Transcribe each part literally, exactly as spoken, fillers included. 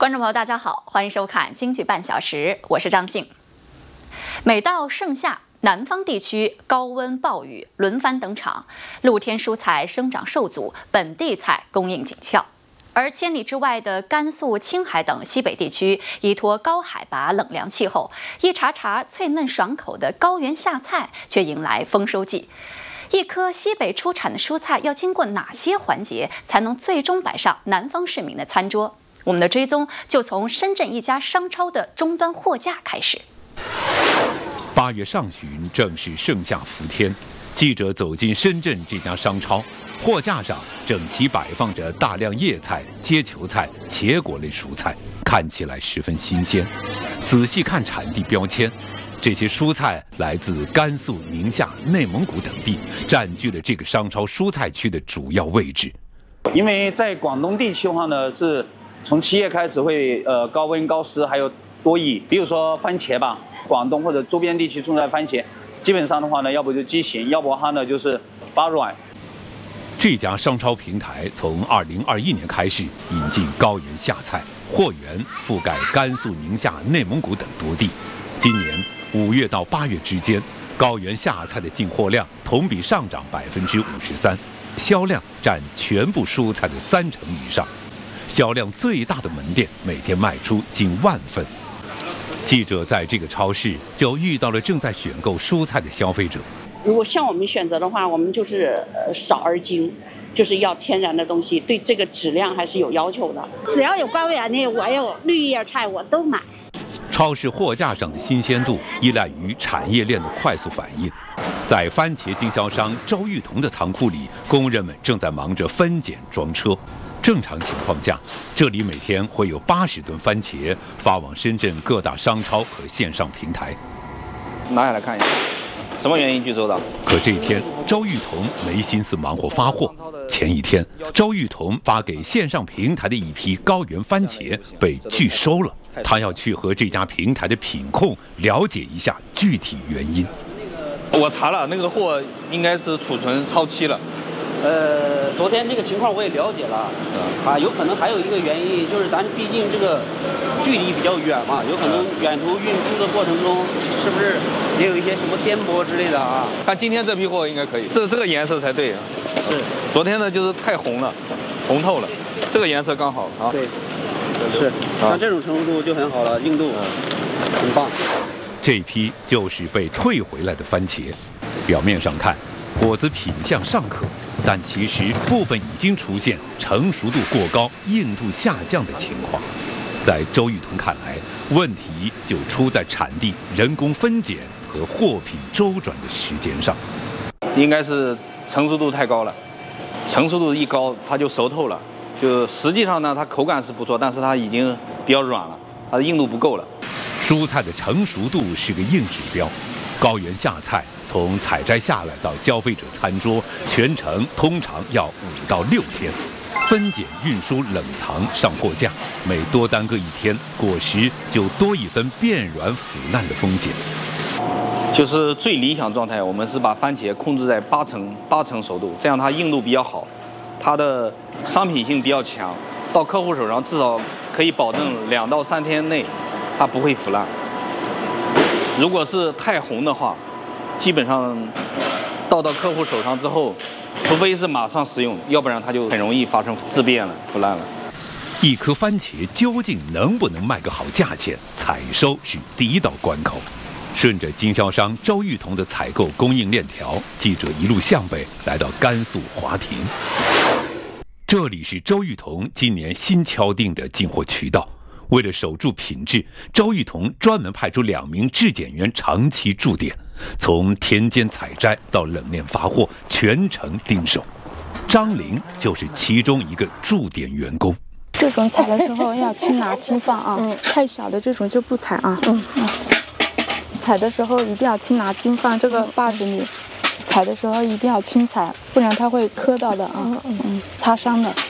观众朋友，大家好，欢迎收看经济半小时，我是张静。每到盛夏，南方地区高温暴雨轮番登场，露天蔬菜生长受阻，本地菜供应紧俏。而千里之外的甘肃、青海等西北地区，依托高海拔、冷凉气候，一茬茬脆嫩爽口的高原夏菜却迎来丰收季。一颗西北出产的蔬菜要经过哪些环节，才能最终摆上南方市民的餐桌？我们的追踪就从深圳一家商超的终端货架开始。 八月上旬，正是盛夏伏天，记者走进深圳这家商超，货架上整齐摆放着大量叶菜、接球菜、茄果类蔬菜，看起来十分新鲜。仔细看产地标签，这些蔬菜来自甘肃、宁夏、内蒙古等地，占据了这个商超蔬菜区的主要位置。 因为在广东地区的话呢，是从七月开始会呃高温高湿，还有多雨。比如说番茄吧，广东或者周边地区种植番茄，基本上的话呢，要不就畸形，要不它呢就是发软。 这家商超平台从二零二一年开始引进高原夏菜，货源覆盖甘肃、宁夏、内蒙古等多地。今年五月到八月之间，高原夏菜的进货量同比上涨百分之五十三，销量占全部蔬菜的三成以上。销量最大的门店每天卖出近万份。记者在这个超市就遇到了正在选购蔬菜的消费者。 如果像我们选择的话，我们就是少而精，就是要天然的东西，对这个质量还是有要求的。 只要有高原的，我有绿叶菜，我都买。 超市货架上的新鲜度依赖于产业链的快速反应。在番茄经销商周玉彤的仓库里，工人们正在忙着分拣装车。正常情况下，这里每天会有八十吨番茄发往深圳各大商超和线上平台。 拿下来看一下，什么原因拒收的？ 可这一天，周玉彤没心思忙活发货。前一天，周玉彤发给线上平台的一批高原番茄被拒收了，他要去和这家平台的品控了解一下具体原因。 我查了，那个货应该是储存超期了。 呃，昨天这个情况我也了解了，啊，有可能还有一个原因就是咱毕竟这个距离比较远嘛，有可能远途运输的过程中，是不是也有一些什么颠簸之类的啊？ 但今天这批货应该可以，这这个颜色才对啊。 是， 昨天呢就是太红了，红透了，这个颜色刚好啊。 对，是，像这种程度就很好了，硬度很棒。 这批就是被退回来的番茄，表面上看果子品相尚可，但其实部分已经出现成熟度过高、硬度下降的情况。在周玉彤看来，问题就出在产地人工分拣和货品周转的时间上。 应该是成熟度太高了，成熟度一高它就熟透了，就实际上呢它口感是不错，但是它已经比较软了，它的硬度不够了。 蔬菜的成熟度是个硬指标，高原夏菜从采摘下来到消费者餐桌，全程通常要五到六天。分拣、运输、冷藏、上货架，每多耽搁一天，果实就多一分变软腐烂的风险。 就是最理想状态，我们是把番茄控制在八成八成熟度，这样它硬度比较好，它的商品性比较强，到客户手上至少可以保证两到三天内它不会腐烂。如果是太红的话，基本上到到客户手上之后，除非是马上食用，要不然它就很容易发生质变了、腐烂了。 一颗番茄究竟能不能卖个好价钱，采收是第一道关口。顺着经销商周玉彤的采购供应链条，记者一路向北来到甘肃华亭。这里是周玉彤今年新敲定的进货渠道。为了守住品质，周玉彤专门派出两名质检员长期驻点，从田间采摘到冷链发货，全程盯手。张玲就是其中一个驻点员工。 这种采的时候要轻拿轻放啊，嗯、太小的这种就不采啊。嗯嗯，采的时候一定要轻拿轻放，这个把子你采的时候一定要轻采，不然它会磕到的啊，嗯嗯，擦伤的。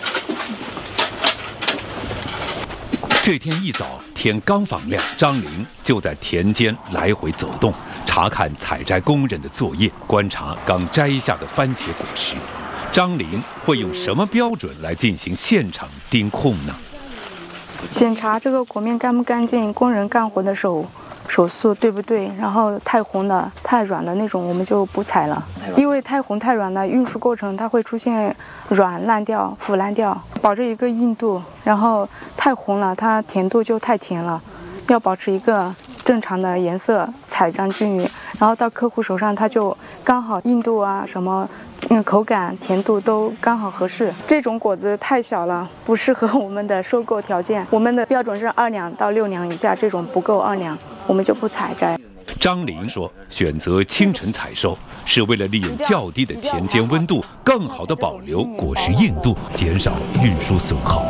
这天一早，天刚放亮，张玲就在田间来回走动，查看采摘工人的作业，观察刚摘下的番茄果实。张玲会用什么标准来进行现场盯控呢？ 检查这个果面干不干净，工人干活的手手速对不对，然后太红的、太软的那种我们就不采了，因为太红太软的运输过程它会出现软烂掉、腐烂掉，保持一个硬度。然后太红了，它甜度就太甜了，要保持一个正常的颜色，采样均匀，然后到客户手上它就刚好硬度啊什么。嗯，口感、甜度都刚好合适。这种果子太小了，不适合我们的收购条件。我们的标准是二两到六两以下，这种不够二两，我们就不采摘。 张玲说，选择清晨采收是为了利用较低的田间温度，更好地保留果实硬度，减少运输损耗。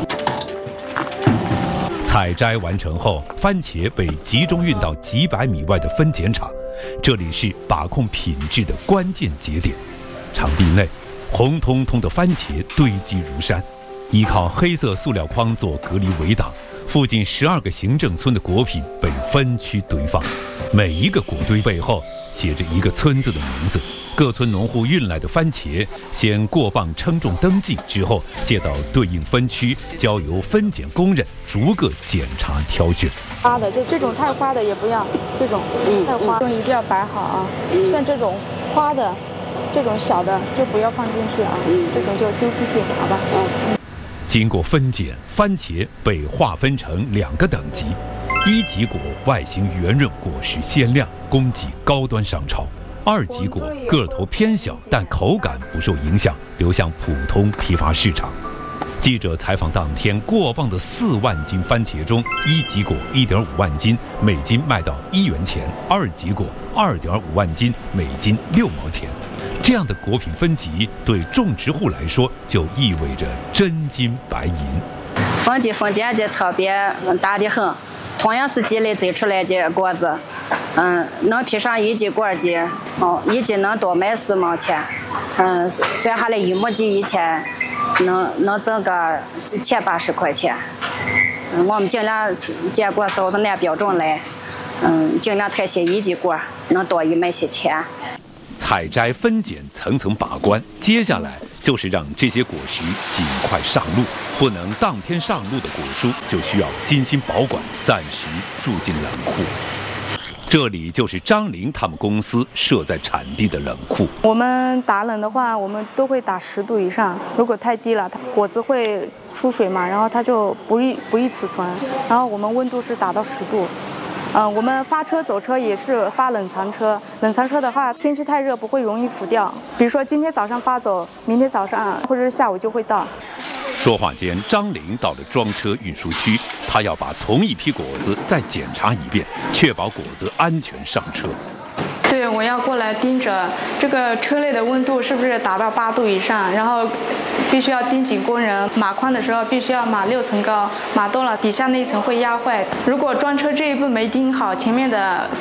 采摘完成后，番茄被集中运到几百米外的分拣场，这里是把控品质的关键节点。场地内，红彤彤的番茄堆积如山，依靠黑色塑料筐做隔离围挡，附近十二个行政村的果品被分区堆放，每一个果堆背后写着一个村子的名字。各村农户运来的番茄先过磅称重登记，之后卸到对应分区，交由分拣工人逐个检查挑选。 花的这这种太花的也不要，这种太花这种一定要摆好啊。像这种花的。这种小的就不要放进去啊，这种就丢出去，好吧？嗯。 经过分拣，番茄被划分成两个等级：一级果外形圆润，果实鲜亮，供给高端商超；二级果个头偏小，但口感不受影响，流向普通批发市场。记者采访当天过磅的四万斤番茄中，一级果一点五万斤，每斤卖到一元钱；二级果二点五万斤，每斤六毛钱。这样的果品分级对种植户来说，就意味着真金白银。 分级分拣的差别大得很，同样是地里摘出来的果子，嗯，能批上一级果级，哦，一斤能多卖四毛钱，嗯，算下来一亩地一天，能能挣个七八十块钱。嗯，我们尽量结果照着那标准来，嗯，尽量采些一级果，能多一卖些钱。 采摘分拣层层把关，接下来就是让这些果实尽快上路。不能当天上路的果蔬，就需要精心保管，暂时住进冷库。这里就是张玲他们公司设在产地的冷库。 我们打冷的话，我们都会打十度以上，如果太低了，它果子会出水嘛，然后它就不易不易储存。然后我们温度是打到十度。嗯、呃，我们发车走车也是发冷藏车，冷藏车的话，天气太热不会容易腐掉。比如说今天早上发走，明天早上或者是下午就会到。 说话间，张玲到了装车运输区，他要把同一批果子再检查一遍，确保果子安全上车。 对，我要过来盯着这个车内的温度是不是达到八度以上，然后必须要盯紧工人码宽的时候必须要码六层高，码多了底下那一层会压坏。如果装车这一步没盯好，前面的